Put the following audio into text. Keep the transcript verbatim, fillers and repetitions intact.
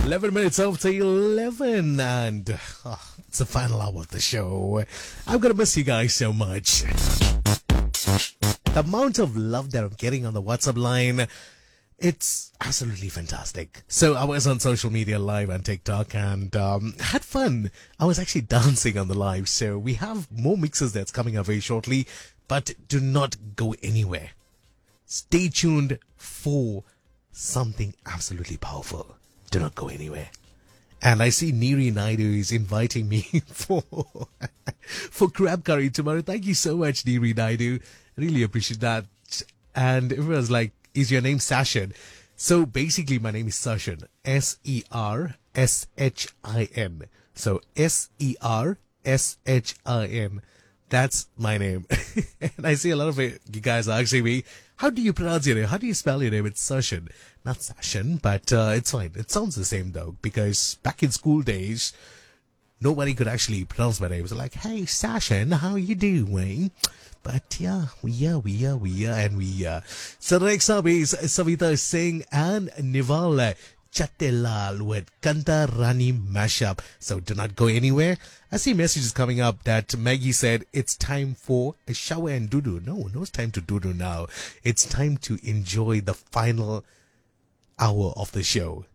eleven minutes after eleven, and oh, it's the final hour of the show. I'm gonna miss you guys so much. The amount of love that I'm getting on the WhatsApp line, it's absolutely fantastic. So I was on social media live on TikTok and um, had fun. I was actually dancing on the live. So we have more mixes that's coming up very shortly. But do not go anywhere. Stay tuned for something absolutely powerful. Do not go anywhere. And I see Niri Naidu is inviting me for for crab curry tomorrow. Thank you so much, Niri Naidu. Really appreciate that. And it was like, is your name Sashin? So basically my name is Sashin. S E R S H I N. So S E R S H I N. That's my name. And I see a lot of it, you guys are asking me, how do you pronounce your name? How do you spell your name? It's Sashin. Not Sashin, but uh, it's fine. It sounds the same though, because back in school days, nobody could actually pronounce my name. It was like, hey, Sashin, how you doing? But yeah, we are, we are, we are, and we are. So the next up is Savita Singh and Nival Chattelal with Kanta Rani mashup. So do not go anywhere. I see messages coming up that Maggie said it's time for a shower and doo-doo. No, no, it's time to doo-doo now. It's time to enjoy the final hour of the show.